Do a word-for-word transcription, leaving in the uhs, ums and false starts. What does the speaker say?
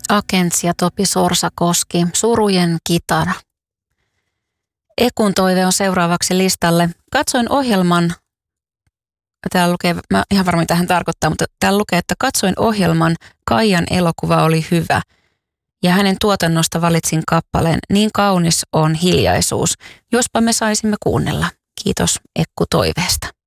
Akents ja Topi Sorsakoski, Surujen kitara. Ekun toive on seuraavaksi listalle. Katsoin ohjelman, täällä lukee, mä ihan varmaan mitä hän tarkoittaa, mutta täällä lukee, että katsoin ohjelman, Kaijan elokuva oli hyvä. Ja hänen tuotannosta valitsin kappaleen Niin kaunis on hiljaisuus, jospa me saisimme kuunnella. Kiitos Ekku toiveesta.